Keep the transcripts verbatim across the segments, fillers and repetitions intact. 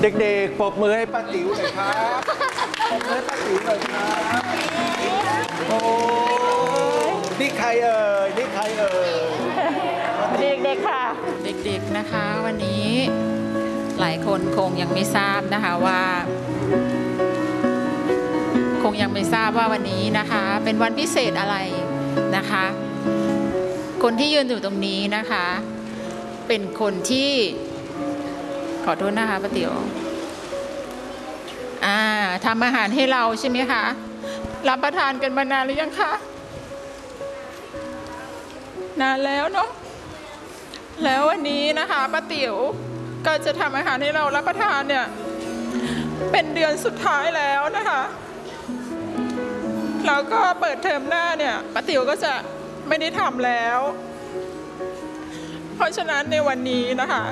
เด็กๆปรบมือให้ป้าติ๋วหน่อยครับปรบมือให้ป้าติ๋วหน่อยครับโอ้นี่ใครเอ่ยนี่ใครเอ่ยเด็กๆค่ะเด็กๆนะคะวันนี้หลายคนคงยังไม่ทราบนะคะว่าคงยังไม่ทราบว่าวันนี้นะคะเป็นวันพิเศษอะไรนะคะคนที่ยืนอยู่ตรงนี้นะคะเป็นคนที่ขอโทษนะคะป้าติ๋วอ่าทำอาหารให้เราใช่ไหมคะรับประทานกันมานานหรือยังคะนานแล้วเนาะแล้ววันนี้นะคะป้าติ๋วก็จะทำอาหารให้เรารับประทานเนี่ยเป็นเดือนสุดท้ายแล้วนะคะแล้วก็เปิดเทอมหน้าเนี่ยป้าติ๋วก็จะไม่ได้ทำแล้วเพราะฉะนั้นในวันนี้นะคะ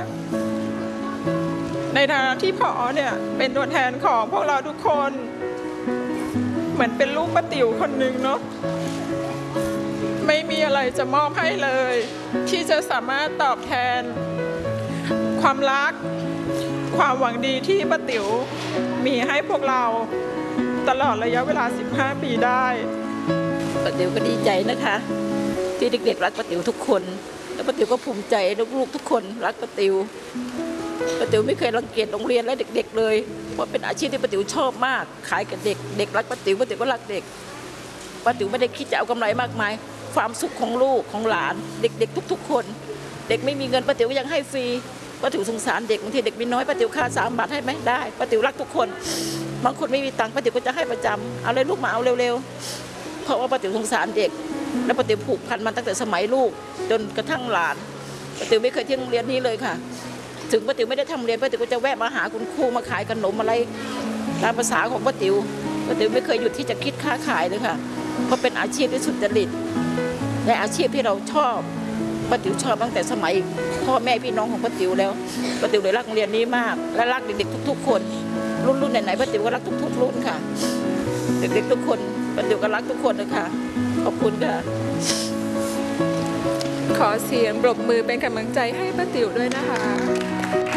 ในฐานะที่ผอเนี่ยเป็นตัวแทนของพวกเราทุกคนเหมือนเป็นลูกป้าติ๋วคนหนึ่งเนาะไม่มีอะไรจะมอบให้เลยที่จะสามารถตอบแทนความรักความหวังดีที่ป้าติ๋วมีให้พวกเราตลอดระยะเวลาสิบห้าปีได้ป้าติ๋วก็ดีใจนะคะที่เด็กๆรักป้าติ๋วทุกคนแล้วป้าติ๋วก็ภูมิใจลูกๆทุกคนรักป้าติ๋วป้าติ๋วไม่เคยรังเกียจโรงเรียนและเด็กๆเลยเพราะเป็นอาชีพที่ป้าติ๋วชอบมากขายกับเด็กเด็กรักป้าติ๋วป้าติ๋วก็รักเด็กป้าติ๋วไม่ได้คิดจะเอากำไรมากมายความสุขของลูกของหลานเด็กๆทุกๆคนเด็กไม่มีเงินป้าติ๋วก็ยังให้ฟรีป้าติ๋วสงสารเด็กบางทีเด็กมีน้อยป้าติ๋วค่าสามบาทให้ไหมได้ป้าติ๋วรักทุกคนบางคนไม่มีตังค์ป้าติ๋วก็จะให้ประจำเอาเลยลูกมาเอาเร็วๆเพราะว่าป้าติ๋วสงสารเด็กและป้าติ๋วผูกพันมันตั้งแต่สมัยลูกจนกระทั่งหลานป้าติ๋วไม่เคยทิ้งโรงเรียนนี้เลยค่ะถึงป้าติ๋วไม่ได้ทำเรียนป้าติ๋วก็จะแวะมาหาคุณครูมาขายขนมอะไรตามภาษาของป้าติ๋วป้าติ๋วไม่เคยหยุดที่จะคิดค้าขายเลยค่ะเพราะเป็นอาชีพที่สุจริตในอาชีพที่เราชอบป้าติ๋วชอบตั้งแต่สมัยพ่อแม่พี่น้องของป้าติ๋วแล้วป้าติ๋วเลยรักโรงเรียนนี้มากและรักเด็กๆทุกๆคนรุ่นๆไหนๆป้าติ๋วก็รักทุกๆรุ่นค่ะเด็กๆทุกคนป้าติ๋วก็รักทุกคนเลยค่ะขอบคุณค่ะขอเสียงปรบมือเป็นกำลังใจให้ป้าติ๋วด้วยนะคะ